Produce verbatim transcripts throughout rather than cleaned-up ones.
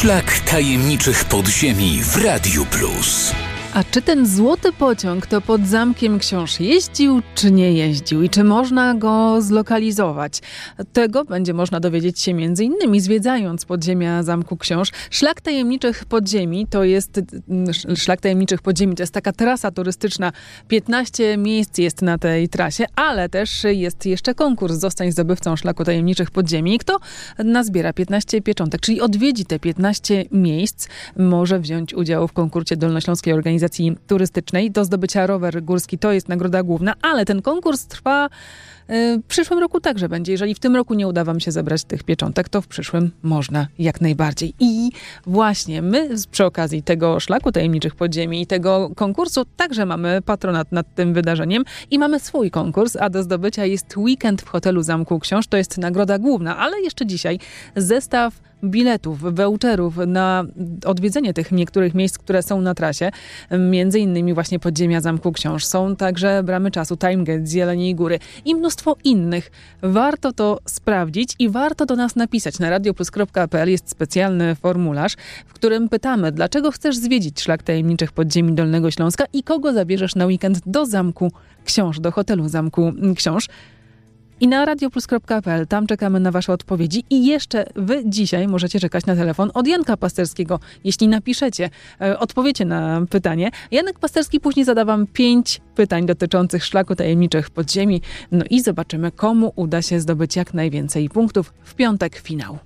Szlak tajemniczych podziemi w Radiu Plus. A czy ten złoty pociąg to pod Zamkiem Książ jeździł, czy nie jeździł? I czy można go zlokalizować? Tego będzie można dowiedzieć się między innymi zwiedzając podziemia Zamku Książ. Szlak tajemniczych podziemi to jest Szlak tajemniczych podziemi to jest taka trasa turystyczna. piętnaście miejsc jest na tej trasie, ale też jest jeszcze konkurs Zostań zdobywcą Szlaku tajemniczych podziemi. Kto nazbiera piętnaście pieczątek, czyli odwiedzi te piętnaście miejsc, może wziąć udział w konkursie Dolnośląskiej Organizacji Turystycznej. Do zdobycia rower górski to jest nagroda główna, ale ten konkurs trwa w przyszłym roku także będzie. Jeżeli w tym roku nie uda wam się zebrać tych pieczątek, to w przyszłym można jak najbardziej. I właśnie my przy okazji tego Szlaku Tajemniczych Podziemi i tego konkursu także mamy patronat nad tym wydarzeniem i mamy swój konkurs, a do zdobycia jest weekend w hotelu Zamku Książ. To jest nagroda główna, ale jeszcze dzisiaj zestaw biletów, voucherów na odwiedzenie tych niektórych miejsc, które są na trasie, między innymi właśnie podziemia Zamku Książ. Są także Bramy Czasu, Time Gate z Jeleniej Góry i mnóstwo innych. Warto to sprawdzić i warto do nas napisać. Na radioplus kropka pe el jest specjalny formularz, w którym pytamy, dlaczego chcesz zwiedzić Szlak Tajemniczych Podziemi Dolnego Śląska i kogo zabierzesz na weekend do Zamku Książ, do hotelu Zamku Książ. I na radioplus kropka pe el, tam czekamy na wasze odpowiedzi. I jeszcze wy dzisiaj możecie czekać na telefon od Janka Pasterskiego. Jeśli napiszecie, e, odpowiecie na pytanie. Janek Pasterski później zada wam pięć pytań dotyczących Szlaku Tajemniczych Podziemi. No i zobaczymy, komu uda się zdobyć jak najwięcej punktów. W piątek finał.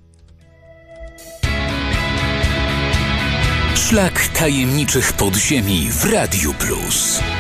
Szlak Tajemniczych Podziemi w Radiu Plus.